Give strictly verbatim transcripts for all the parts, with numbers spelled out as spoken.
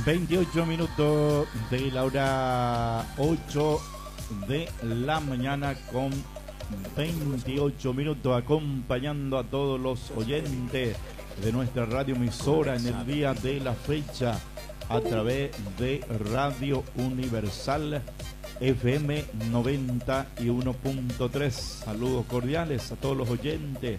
veintiocho minutos de la hora ocho de la mañana con veintiocho minutos, acompañando a todos los oyentes de nuestra radioemisora en el día de la fecha a través de Radio Universal F M noventa y uno punto tres. Saludos cordiales a todos los oyentes.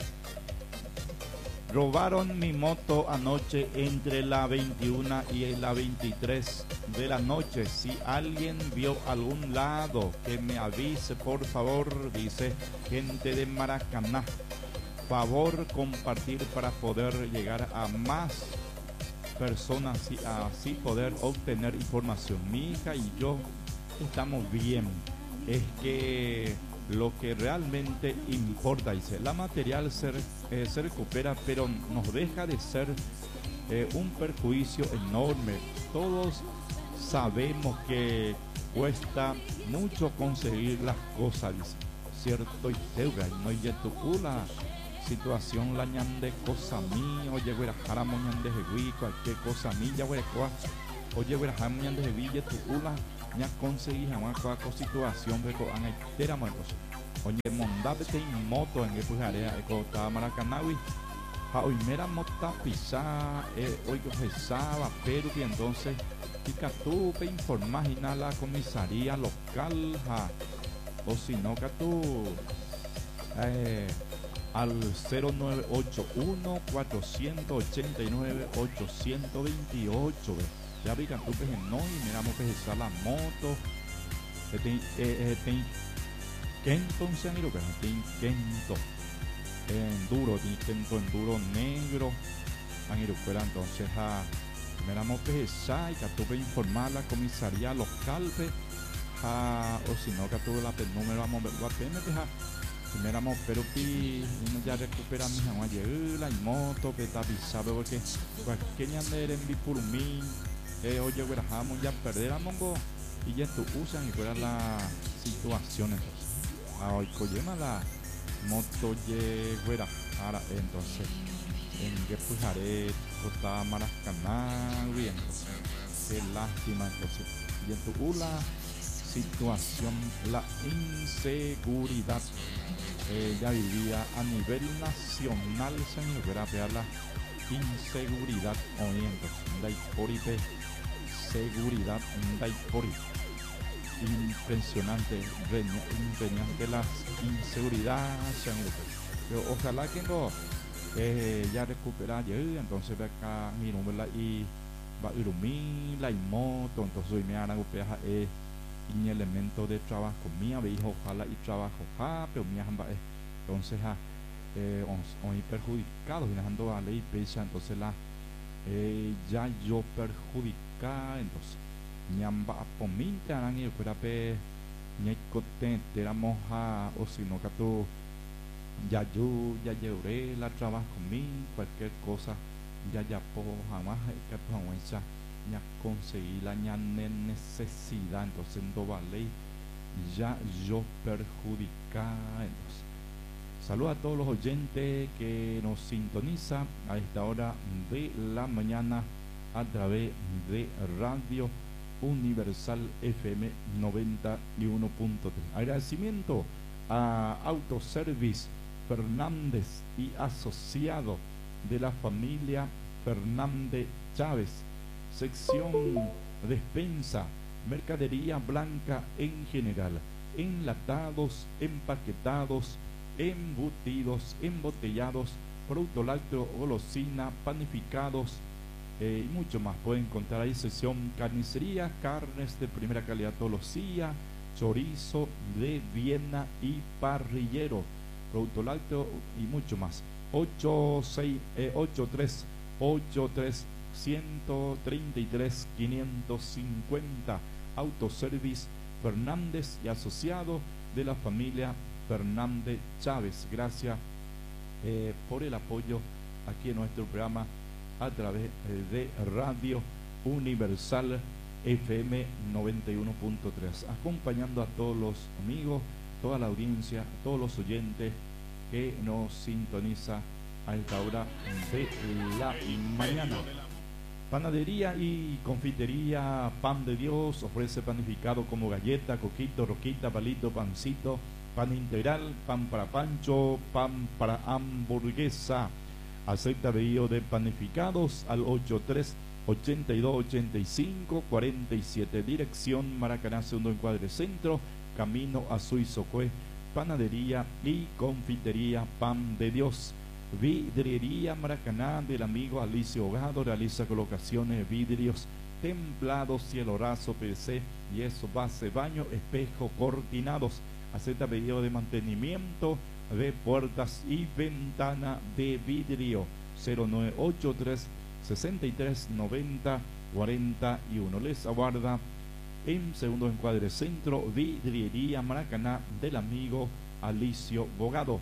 Robaron mi moto anoche entre la veintiuna y la veintitrés de la noche. Si alguien vio algún lado, que me avise, por favor, dice gente de Maracaná. Favor compartir para poder llegar a más personas y así poder obtener información. Mi hija y yo estamos bien. Es que lo que realmente importa, dice, la material se, eh, se recupera, pero nos deja de ser eh, un perjuicio enorme. Todos sabemos que cuesta mucho conseguir las cosas, dice, cierto, y teuga, no hay tu la situación la ñande cosa mí, oye, güera, jaramo ñande jeguí, cualquier cosa mí, ya güera, oye, güera, jaramo ñande jeguí, tu ula ya conseguí jamás con la situación de que han entera más oye mondate te moto en que pujarea eco ta Maracanawi ha hoy mera mota pisa eh, hoy que pesaba pero que entonces pica tú pe informas y nada la comisaría local ja, o si no que tú eh, al cero nueve ocho uno cuatro ocho nueve ocho dos ocho ya vi que tú que no y miramos que está la moto este eh este que entonces miro que este intento enduro intento enduro negro han ido fuera entonces a miramos que está y que tú que informar la comisaría local a o si no que tú la número vamos a ver la pena que si miramos pero pi ya recupera mi jamás llega la moto que está pisado porque cualquier ñandera en bipurumín Eh, oye, güerajamos ya perder a mongo y ya tú usan y fuera la situación entonces. Ah, hoy coyema la moto ye güerajara entonces. En que pujaré costa Maracaná bien. Qué lástima entonces. Y en tu la situación, la inseguridad eh, ya vivía a nivel nacional, señor, güera, la inseguridad hoy entonces. Por seguridad por impresionante impresionante las inseguridades pero ojalá que no eh, ya recupera entonces ve acá mi número y va a ir un la moto entonces hoy me han golpeado es un elemento de trabajo mía ve hijo ojalá y trabajo ja pero mía entonces ja eh, hoy perjudicados y dejando a ley pesa entonces la Eh, ya yo perjudica entonces ñamba pominte harán y fuera pe ñecote éramos a o si no que tú ya yo ya llevaré la trabajo mí cualquier cosa ya ya po jamás que pues ya conseguí la ña necesidad entonces no vale ya yo perjudica entonces. Saludos a todos los oyentes que nos sintonizan a esta hora de la mañana a través de Radio Universal F M noventa y uno punto tres. Agradecimiento a Autoservice Fernández y asociado de la familia Fernández Chávez, sección despensa, mercadería blanca en general, enlatados, empaquetados, embutidos, embotellados, producto lácteo, golosina, panificados eh, y mucho más. Pueden encontrar ahí sección carnicería, carnes de primera calidad todos los días, chorizo de Viena y parrillero, producto lácteo y mucho más. ocho seis ocho tres ocho tres uno tres tres quinientos cincuenta Autoservice Fernández y asociado de la familia Fernández Chávez. Gracias eh, por el apoyo aquí en nuestro programa a través eh, de Radio Universal F M noventa y uno punto tres, acompañando a todos los amigos, toda la audiencia, a todos los oyentes que nos sintoniza a esta hora de la mañana. Panadería y confitería Pan de Dios ofrece panificado como galleta, coquito, roquita, palito, pancito, pan integral, pan para pancho, pan para hamburguesa. Acepta pedido de panificados al ochenta y tres, ochenta y dos, ochenta y cinco, cuarenta y siete. Dirección Maracaná, segundo encuadre centro, camino a Suizocue. Panadería y confitería Pan de Dios. Vidriería Maracaná del amigo Alicio Hogado realiza colocaciones de vidrios templados, cielo raso, P V C, yeso, base, baño, espejo, cortinados. Acepta pedido de mantenimiento de puertas y ventana de vidrio. Cero nueve ocho tres, sesenta y tres, noventa, cuarenta y uno. Les aguarda en segundo encuadre centro, Vidriería Maracaná del amigo Alicio Hogado.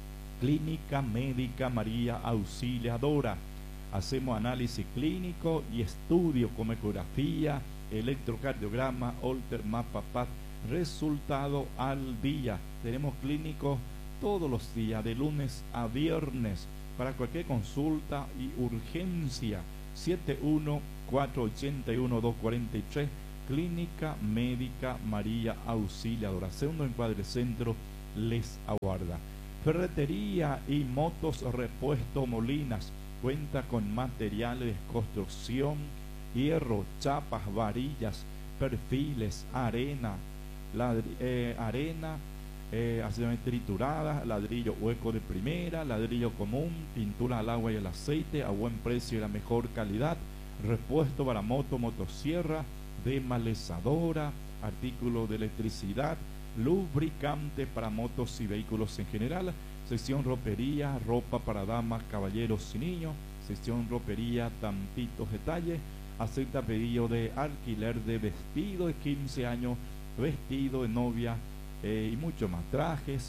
Clínica Médica María Auxiliadora. Hacemos análisis clínico y estudio como ecografía, electrocardiograma, holter, mapa, P A T, resultado al día. Tenemos clínicos todos los días, de lunes a viernes, para cualquier consulta y urgencia. siete uno, cuatro ocho uno, dos cuatro tres, Clínica Médica María Auxiliadora. Segundo encuadre centro les aguarda. Ferretería y motos repuesto Molinas. Cuenta con materiales de construcción, hierro, chapas, varillas, perfiles, arena, ladri eh, arena, eh, ácidamente triturada, ladrillo hueco de primera, ladrillo común, pintura al agua y al aceite, a buen precio y la mejor calidad, repuesto para moto, motosierra, desmalezadora, artículos de electricidad, lubricante para motos y vehículos en general, sección ropería, ropa para damas, caballeros y niños, sección ropería, tantitos detalles. Acepta pedido de alquiler de vestido de quince años, vestido de novia eh, y mucho más, trajes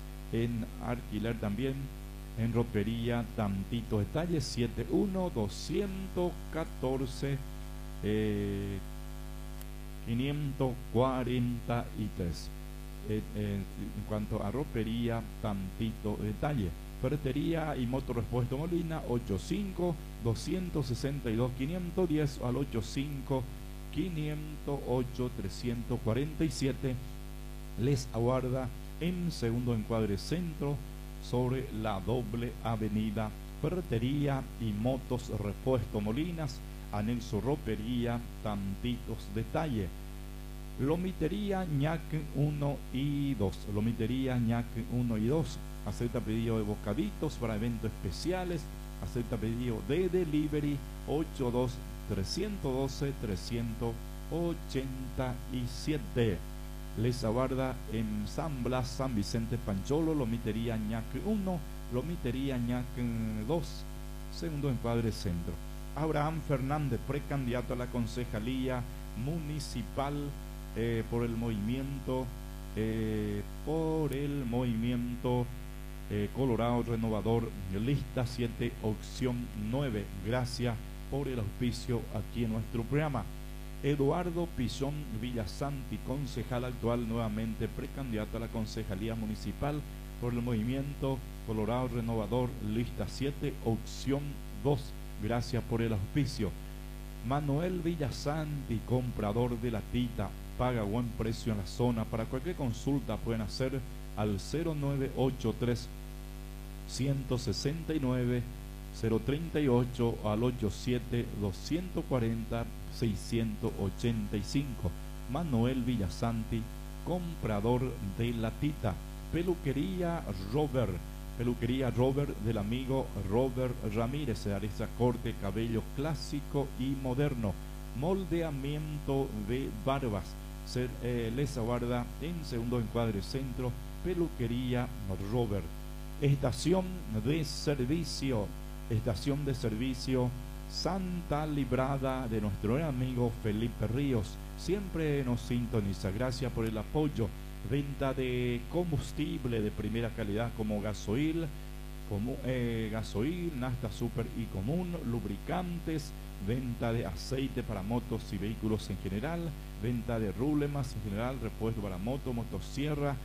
en alquiler también, en ropería, tantitos detalles. Siete uno, dos uno cuatro, eh, quinientos cuarenta y tres. Eh, eh, en cuanto a ropería, tantito detalle. Ferretería y moto repuesto Molina, ochenta y cinco, doscientos sesenta y dos, quinientos diez al ochenta y cinco, quinientos ocho, trescientos cuarenta y siete. Les aguarda en segundo encuadre centro, sobre la doble avenida. Ferretería y motos repuesto Molinas, anexo ropería, tantitos detalle. Lomitería Ñac uno y dos. Lomitería Ñac uno y dos. Acepta pedido de bocaditos para eventos especiales. Acepta pedido de delivery. Ochenta y dos, trescientos doce, trescientos ochenta y siete. Les aguarda en San Blas, San Vicente Pancholo. Lomitería Ñac uno, Lomitería Ñac dos. Segundo encuadre centro. Abraham Fernández, precandidato a la concejalía municipal Eh, por el movimiento eh, por el movimiento eh, Colorado Renovador, lista siete, opción nueve. Gracias por el auspicio aquí en nuestro programa. Eduardo Pizón Villasanti, concejal actual, nuevamente precandidato a la concejalía municipal por el movimiento Colorado Renovador, lista siete, opción dos. Gracias por el auspicio. Manuel Villasanti, comprador de la Tita, paga buen precio en la zona. Para cualquier consulta pueden hacer al cero nueve ocho tres, uno seis nueve, cero tres ocho al ochenta y siete, doscientos cuarenta, seiscientos ochenta y cinco. Manuel Villasanti, comprador de la Tita. Peluquería Robert, peluquería Robert del amigo Robert Ramírez, se realiza corte, cabello clásico y moderno, moldeamiento de barbas. Se, eh, les aguarda en segundo encuadre centro, peluquería Robert. Estación de servicio, estación de servicio Santa Librada de nuestro amigo Felipe Ríos, siempre nos sintoniza. Gracias por el apoyo. Venta de combustible de primera calidad como gasoil, como, eh, gasoil, nafta super y común, lubricantes, venta de aceite para motos y vehículos en general, venta de rublemas en general, repuesto para moto, motosierra,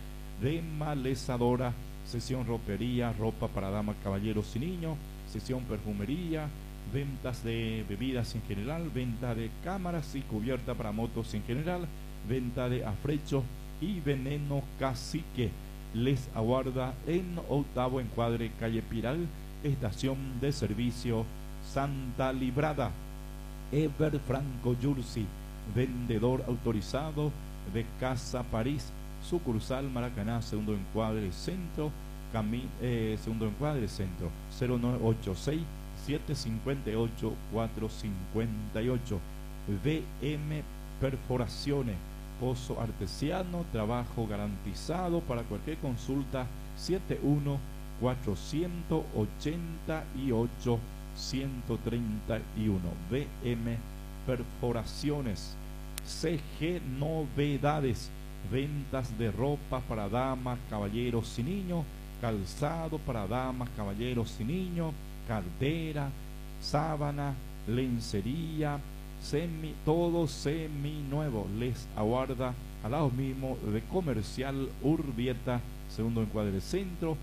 desmalezadora, sesión ropería, ropa para damas, caballeros y niños, sesión perfumería, ventas de bebidas en general, venta de cámaras y cubierta para motos en general, venta de afrecho y veneno cacique. Les aguarda en octavo encuadre, calle Piral, estación de servicio Santa Librada. Ever Franco Yursi, vendedor autorizado de Casa París, sucursal Maracaná, segundo encuadre centro, cami eh, segundo encuadre centro, cero nueve ocho seis, siete cinco ocho, cuatro cinco ocho. V M Perforaciones, pozo artesiano, trabajo garantizado. Para cualquier consulta, siete uno cuatro ocho ocho, uno tres uno. V M Perforaciones. C G Novedades, ventas de ropa para damas, caballeros y niños, calzado para damas, caballeros y niños, cartera, sábana, lencería, semi, todo semi nuevo. Les aguarda al lado mismo de Comercial Urbieta, segundo encuadre centro.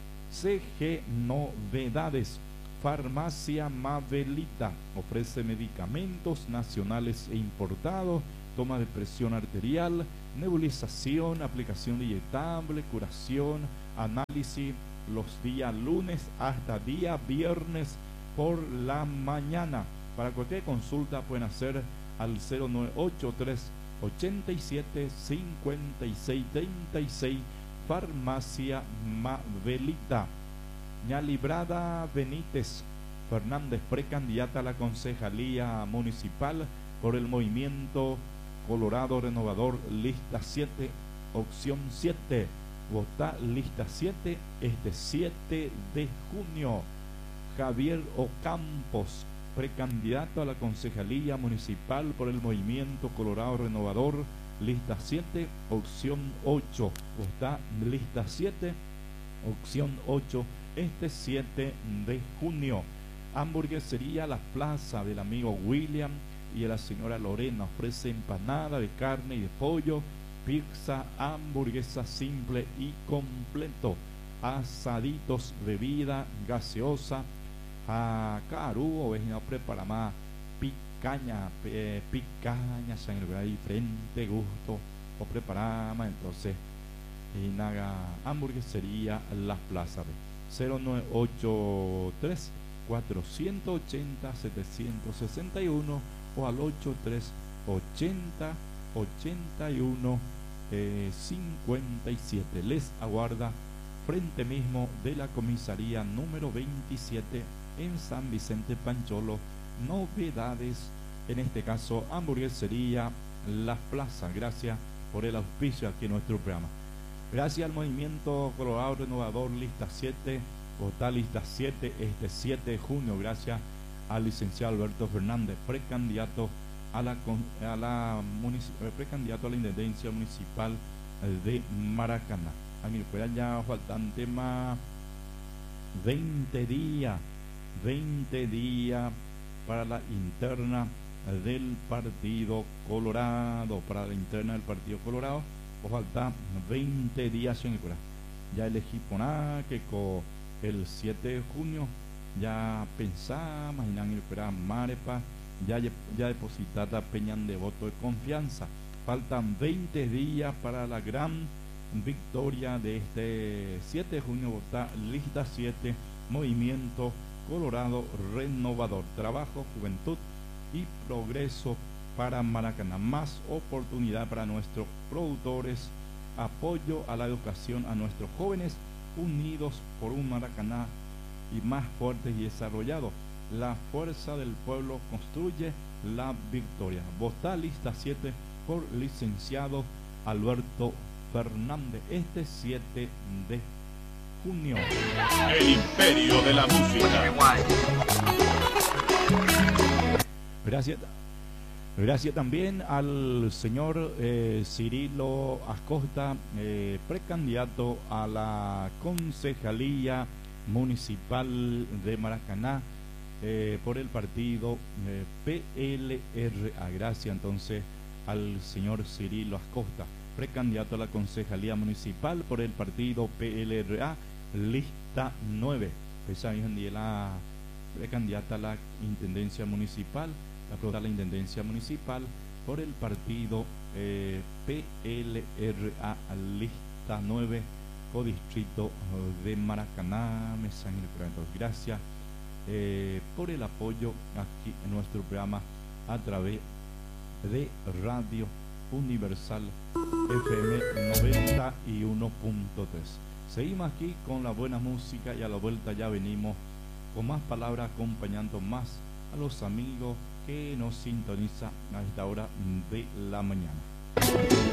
C G Novedades. Farmacia Mabelita, ofrece medicamentos nacionales e importados, toma de presión arterial, nebulización, aplicación de inyectable, curación, análisis los días lunes hasta día viernes por la mañana. Para cualquier consulta pueden hacer al cero nueve ocho tres, ochenta y siete, cincuenta y seis, treinta y seis. Farmacia Mabelita. Ñalibrada Benítez Fernández, precandidata a la concejalía municipal por el Movimiento Colorado Renovador, lista siete, opción siete. Vota lista siete este siete de junio. Javier Ocampos, precandidato a la concejalía municipal por el Movimiento Colorado Renovador, lista siete, opción ocho. Vota lista siete, opción ocho este siete de junio. Hamburguesería La Plaza del amigo William y de la señora Lorena, ofrece empanada de carne y de pollo, pizza, hamburguesa simple y completo, asaditos, bebida gaseosa, jacarú, oveja prepara más picaña, eh, picaña, sangre, diferente gusto, o preparamos entonces. Y naga hamburguesería La Plaza, cero nueve ocho tres, cuatro ocho cero, siete seis uno o al ocho tres ochenta, ochenta y uno, eh, cincuenta y siete. Les aguarda frente mismo de la comisaría número veintisiete en San Vicente Pancholo. Novedades, en este caso hamburguesería La Plaza. Gracias por el auspicio aquí en nuestro programa. Gracias al Movimiento Colorado Renovador, lista siete, vota lista siete este siete de junio. Gracias al licenciado Alberto Fernández, precandidato a la, a la precandidato a la Intendencia Municipal de Maracaná. A mí me ya faltan tema veinte días, veinte días para la interna del Partido Colorado, para la interna del Partido Colorado. O falta veinte días en el ya elegí poner que con el siete de junio ya pensamos en esperar Marepa, ya ya depositada peñan de voto de confianza. Faltan veinte días para la gran victoria de este siete de junio. Vota lista siete, Movimiento Colorado Renovador, trabajo, juventud y progreso para Maracaná. Más oportunidad para nuestros productores, apoyo a la educación a nuestros jóvenes, unidos por un Maracaná y más fuertes y desarrollados. La fuerza del pueblo construye la victoria. Vota lista siete por licenciado Alberto Fernández este siete de junio. El imperio de la música. Gracias. Gracias también al señor eh, Cirilo Acosta, eh, precandidato a la concejalía municipal de Maracaná eh, por el partido eh, P L R A. Gracias entonces al señor Cirilo Acosta, precandidato a la concejalía municipal por el partido P L R A, lista nueve. Pesa en la precandidata a la Intendencia Municipal, la pregunta a la Intendencia Municipal por el partido eh, P L R A Lista nueve, Codistrito de Maracaná, Mesán y Lecurantos. Gracias eh, por el apoyo aquí en nuestro programa a través de Radio Universal F M noventa y uno punto tres. Seguimos aquí con la buena música y a la vuelta ya venimos con más palabras, acompañando más a los amigos que nos sintonizan a esta hora de la mañana.